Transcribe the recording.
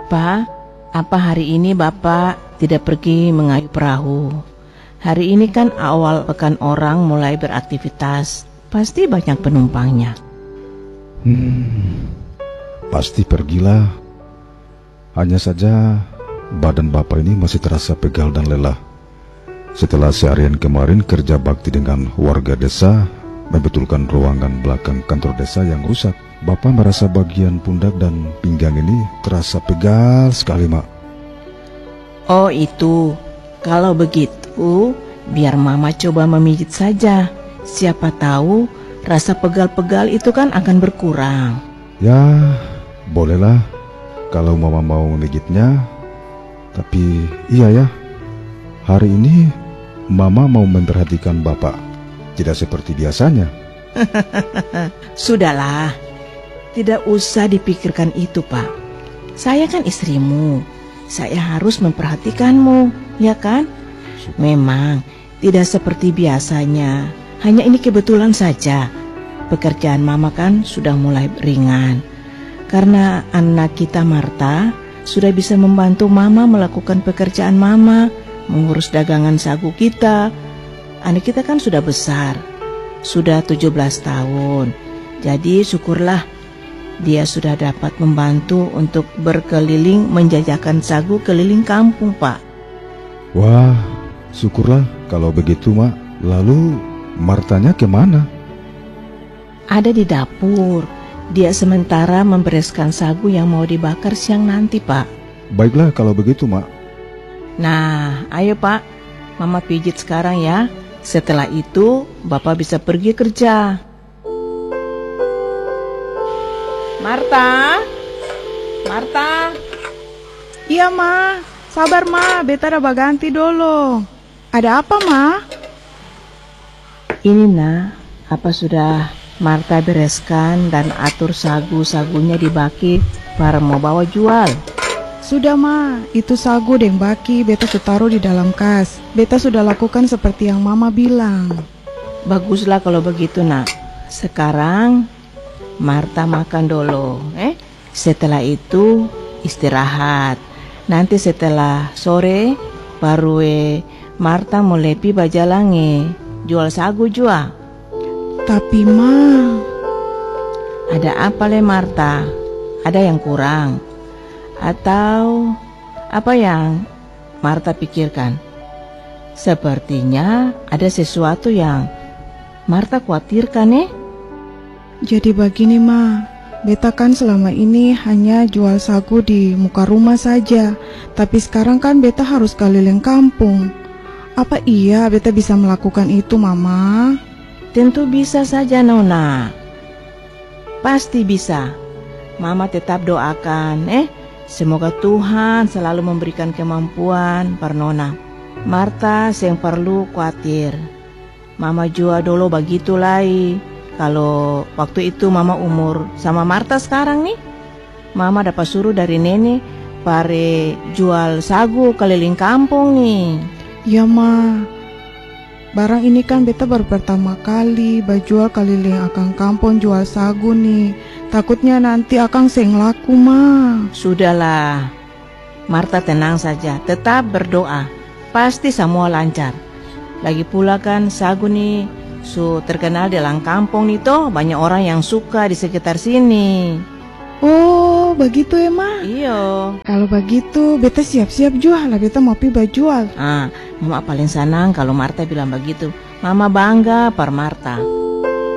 Pak, apa hari ini Bapak tidak pergi mengayuh perahu? Hari ini kan awal pekan orang mulai beraktivitas. Pasti banyak penumpangnya. Pasti pergilah. Hanya saja badan Bapak ini masih terasa pegal dan lelah. Setelah seharian kemarin kerja bakti dengan warga desa, membetulkan ruangan belakang kantor desa yang rusak, Bapak merasa bagian pundak dan pinggang ini terasa pegal sekali, Mak. Oh itu, kalau begitu biar Mama coba memijit saja. Siapa tahu rasa pegal-pegal itu kan akan berkurang. Ya, bolehlah kalau Mama mau memijitnya. Tapi iya ya, hari ini Mama mau memperhatikan Bapak, tidak seperti biasanya. Sudahlah, tidak usah dipikirkan itu, Pak. Saya kan istrimu, saya harus memperhatikanmu, ya kan? Memang tidak seperti biasanya, hanya ini kebetulan saja. Pekerjaan Mama kan sudah mulai ringan, karena anak kita Marta sudah bisa membantu Mama melakukan pekerjaan Mama, mengurus dagangan sagu kita. Anak kita kan sudah besar, sudah 17 tahun. Jadi syukurlah dia sudah dapat membantu untuk berkeliling menjajakan sagu keliling kampung, Pak. Wah, syukurlah kalau begitu, Mak. Lalu Martanya kemana? Ada di dapur. Dia sementara membereskan sagu yang mau dibakar siang nanti, Pak. Baiklah kalau begitu, Mak. Nah, ayo Pak, Mama pijit sekarang ya. Setelah itu, Bapak bisa pergi kerja. Marta? Marta? Iya, Ma. Sabar, Ma. Beta ada baganti dulu. Ada apa, Ma? Ini, Nah, apa sudah Marta bereskan dan atur sagu-sagunya dibaki para mau bawa jual? Sudah, Ma. Itu sagu deng baki beta taruh di dalam kas. Beta sudah lakukan seperti yang Mama bilang. Baguslah kalau begitu, Nak. Sekarang Marta makan dulu. Setelah itu istirahat. Nanti setelah sore baru Marta mau lepi bajalange jual sagu jua. Tapi, Ma, ada apa le Marta? Ada yang kurang? Atau apa yang Marta pikirkan? Sepertinya ada sesuatu yang Marta khawatirkan, jadi begini, Ma. Beta kan selama ini hanya jual sagu di muka rumah saja. Tapi sekarang kan beta harus keliling kampung. Apa iya beta bisa melakukan itu, Mama? Tentu bisa saja, Nona. Pasti bisa. Mama tetap doakan, semoga Tuhan selalu memberikan kemampuan per Nona. Marta yang perlu khawatir. Mama juga dulu begitu lai. Kalau waktu itu Mama umur sama Marta sekarang nih, Mama dapat suruh dari nenek pare jual sagu keliling kampung nih. Ya, Ma. Barang ini kan beta baru pertama kali berjual keliling akang kampung jual sagu nih. Takutnya nanti akang seng laku, Ma. Sudahlah, Marta tenang saja, tetap berdoa. Pasti semua lancar. Lagi pula kan sagu nih terkenal di dalam kampung nih toh, banyak orang yang suka di sekitar sini. Oh, begitu ya, Ma? Iya. Kalau begitu, beta siap-siap jual lah, beta mau pi jual. Mama paling senang kalau Marta bilang begitu. Mama bangga per Marta.